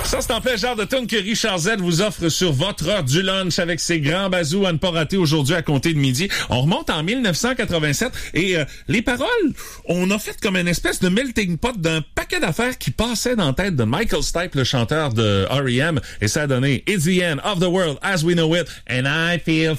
Ça, c'est en plein genre de tune que Richard Z vous offre sur votre heure du lunch avec ses grands bazous à ne pas rater aujourd'hui à compter de midi. On remonte en 1987 et les paroles, on a fait comme une espèce de melting pot d'un paquet d'affaires qui passaient dans la tête de Michael Stipe, le chanteur de R.E.M. et ça a donné « It's the end of the world as we know it and I feel